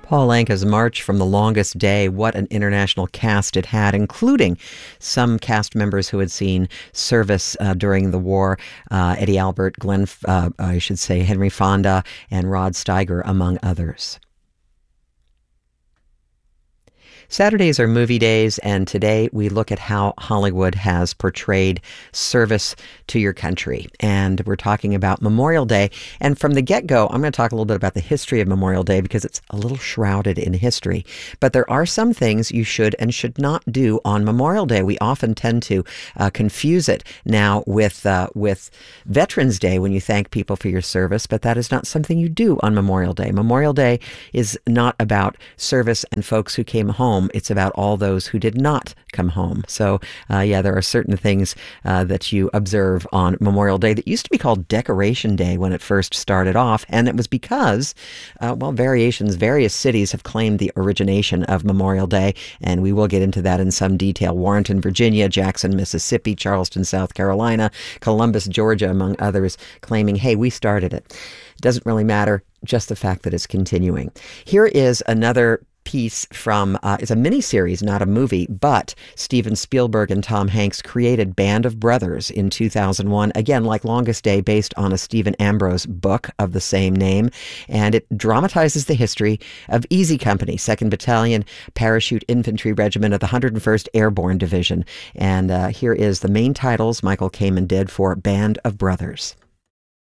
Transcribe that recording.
Paul Anka's March from the Longest Day. What an international cast it had, including some cast members who had seen service during the war. Eddie Albert, Henry Fonda, and Rod Steiger, among others. Saturdays are movie days, and today we look at how Hollywood has portrayed service to your country. And we're talking about Memorial Day. And from the get-go, I'm going to talk a little bit about the history of Memorial Day because it's a little shrouded in history. But there are some things you should and should not do on Memorial Day. We often tend to confuse it now with Veterans Day when you thank people for your service, but that is not something you do on Memorial Day. Memorial Day is not about service and folks who came home. It's about all those who did not come home. So, there are certain things that you observe on Memorial Day that used to be called Decoration Day when it first started off. And it was because, various cities have claimed the origination of Memorial Day. And we will get into that in some detail. Warrenton, Virginia, Jackson, Mississippi, Charleston, South Carolina, Columbus, Georgia, among others, claiming, hey, we started it. It doesn't really matter, just the fact that it's continuing. Here is another piece from, it's a miniseries, not a movie, but Steven Spielberg and Tom Hanks created Band of Brothers in 2001, again, like Longest Day, based on a Stephen Ambrose book of the same name, and it dramatizes the history of Easy Company, 2nd Battalion Parachute Infantry Regiment of the 101st Airborne Division, and here is the main titles Michael Kamen did for Band of Brothers.